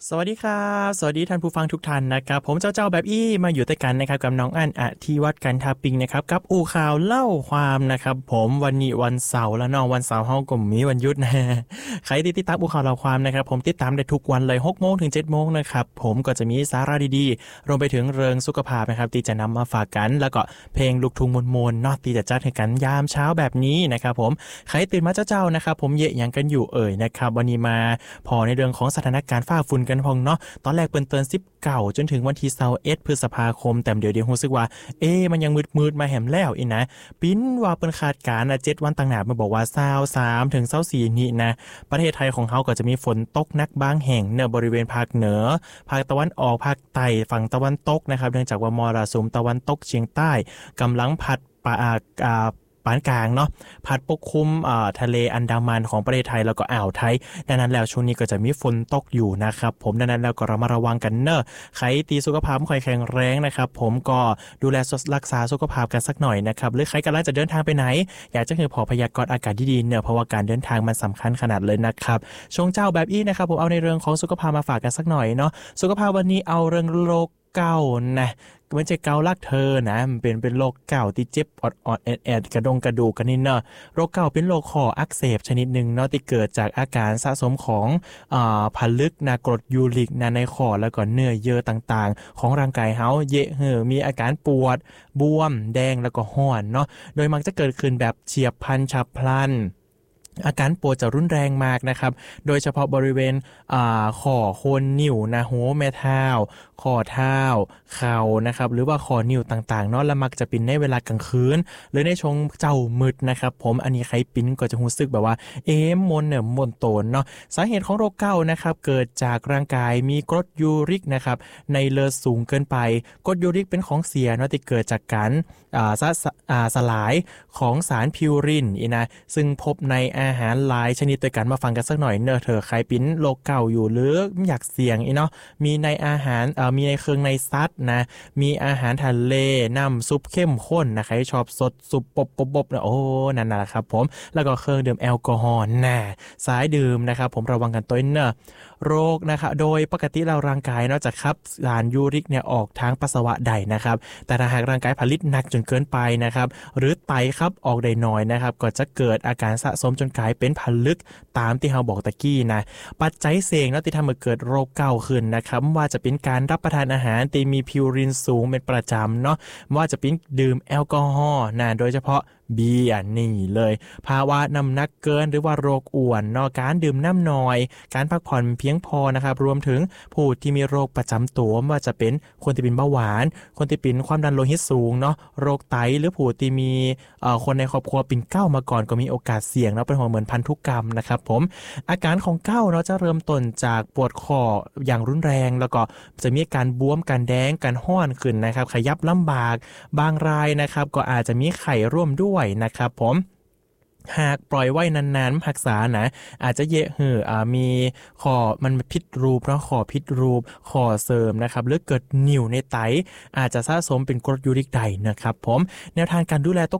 สวัสดีครับสวัสดีท่านผู้ฟังทุกท่านนะครับผมเจ้าแบบอี้มาอยู่ด้วยกันนะครับกับน้องอั้นอธิวัฒน์กันทาปิงนะครับกับอู่ข่าวเล่าความนะครับผมวันนี้วันเสาร์แล้วเนาะวันเสาร์เฮาก็มีวันหยุดนะใครที่ติดตามอู่ข่าวเล่าความนะครับผมติดตามได้ทุกวันเลย 6:00 นถึง 7:00 นนะครับผมก็จะมีสาระดีๆรวมไปถึงเรื่องสุขภาพนะครับที่จะนำมาฝากกันแล้วก็เพลงลูกทุ่งมวลๆเนาะที่จะจัดให้กันยามเช้าแบบนี้นะครับผมใครตื่นมาเจ้านะครับผมเยะหยังกันอยู่นะครับวันนี้มาพอในเรื่องของสถานการณ์ฟ้าฝุ่นกันพองเนาะตอนแรกเปิ้นเตือน19จนถึงวันที่21พฤษภาคมแต่เดี๋ยวรู้สึกว่ามันยังมืดๆมาแหมแล้วอีนะปิ้นว่าเปิ้นคาดการณ์7วันต่างหน้ามันบอกว่า23ถึง24นี้นะประเทศไทยของเฮาก็จะมีฝนตกหนักบางแห่งเนบริเวณภาคเหนือภาคตะวันออกภาคใต้ฝั่งตะวันตกนะครับเนื่องจากว่ามรสุมตะวันตกเฉียงใต้กำลังพัดปานกลางเนาะพัดปกคลุมทะเลอันดามันของประเทศไทยแล้วก็อ่าวไทยดังนั้นแล้วช่วงนี้ก็จะมีฝนตกอยู่นะครับผมดังนั้นแล้วก็ระมัดระวังกันเนอะใครตีสุขภาพไม่ค่อยแข็งแรงนะครับผมก็ดูแลรักษาสุขภาพกันสักหน่อยนะครับหรือใครกำลังจะเดินทางไปไหนอยากจะให้พอพยากรณ์อากาศดีๆเนอะเพราะว่าการเดินทางมันสำคัญขนาดเลยนะครับช่วงเจ้าแบบอี้นะครับผมเอาในเรื่องของสุขภาพมาฝากกันสักหน่อยเนาะสุขภาพวันนี้เอาเรื่องโรคเก่านะมันจะเกาลักเธอนะมันเป็นโรคเก่าที่เจ็บอดแอดกระดูกกันนี่เนาะโรคเก่าเป็นโรคคออักเสบชนิดหนึ่งเนาะที่เกิดจากอาการสะสมของผลึกนะกรดยูริกนะในคอแล้วก็เนื้อเยื่อต่างๆของร่างกายเฮามีอาการปวดบวมแดงแล้วก็ห้อนเนาะโดยมักจะเกิดขึ้นแบบเฉียบพลันฉับพลันอาการปวดจะรุนแรงมากนะครับโดยเฉพาะบริเวณข้อโคนนิ้วนะหัวแม่เท้าข้อเท้าเข่านะครับหรือว่าข้อนิ้วต่างๆเนาะและมักจะเป็นในเวลากลางคืนหรือในช่วงเจ้ามืดนะครับผมอันนี้ใครปิ้นก็จะรู้สึกแบบว่ามนโตนเนาะสาเหตุของโรคเก้านะครับเกิดจากร่างกายมีกรดยูริกนะครับในเลือดสูงเกินไปกรดยูริกเป็นของเสียเนาะที่เกิดจากการสลายของสารพิวรินนะซึ่งพบในอาหารหลายชนิดด้วยกันมาฟังกันสักหน่อยเนอะเธอใครปิ้นโรคเก่าอยู่หรืออยากเสี่ยงเนาะมีในอาหารมีในเครื่องในซัดนะมีอาหารทะเลน้ำซุปเข้มข้นนะใครชอบสดซุปปบนะโอ้นั่นแหละครับผมแล้วก็เครื่องดื่มแอลกอฮอล์นะสายดื่มนะครับผมระวังกันตัวเนอะโรคนะครับโดยปกติเราร่างกายนอกจากครับสารยูริกเนี่ยออกทางปัสสาวะได้นะครับแต่ถ้าหากร่างกายผลิตหนักจนเกินไปนะครับหรือไตครับออกได้น้อยนะครับก็จะเกิดอาการสะสมจนกลายเป็นผลึกตามที่เราบอกตะกี้นะปัจจัยเสี่ยงที่ทำให้เกิดโรคเก่าขึ้นนะครับว่าจะเป็นการรับประทานอาหารที่มีพิวรินสูงเป็นประจำเนาะว่าจะเป็นดื่มแอลกอฮอล์นะโดยเฉพาะเบียร์นี่เลยภาวะน้ำหนักเกินหรือว่าโรคอ้วนเนาะการดื่มน้ำน้อยการพักผ่อนเพียงพอนะครับรวมถึงผู้ที่มีโรคประจำตัวว่าจะเป็นคนที่เป็นเบาหวานคนที่เป็นความดันโลหิตสูงเนาะโรคไตหรือผู้ที่มีคนในครอบครัวเป็นเก้ามาก่อนก็มีโอกาสเสี่ยงเนาะเป็นเหมือนพันธุกรรมนะครับผมอาการของเก้าเนาะจะเริ่มต้นจากปวดคออย่างรุนแรงแล้วก็จะมีการบวมการแดงการห้อนขึ้นนะครับขยับลำบากบางรายนะครับก็อาจจะมีไข้ร่วมด้วยนะครับผมหากปล่อยไว้นานๆรักษานะอาจจะมีข้อมันผิดรูปเนาะข้อผิดรูปข้อเสริมนะครับหรือเกิดนิ่วในไตอาจจะสะสมเป็นกรดยูริกได้นะครับผมแนวทางการดูแล